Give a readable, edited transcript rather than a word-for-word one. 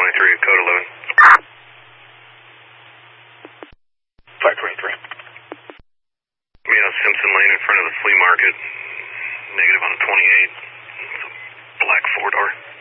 523, code 11. 523. Yeah, Simpson Lane in front of the flea market. Negative on a 28. It's a black 4-door.